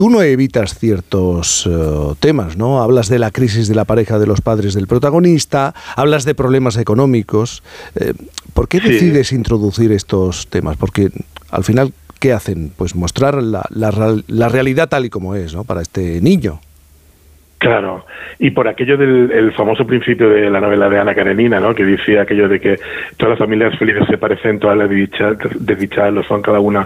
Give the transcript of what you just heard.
tú no evitas ciertos temas, ¿no? Hablas de la crisis de la pareja de los padres del protagonista, hablas de problemas económicos. ¿Por qué decides introducir estos temas? Porque al final, ¿qué hacen? Pues mostrar la realidad tal y como es, ¿no? Para este niño. Claro, y por aquello del famoso principio de la novela de Ana Karenina, ¿no? Que decía aquello de que todas las familias felices se parecen, todas las desdichadas lo son cada una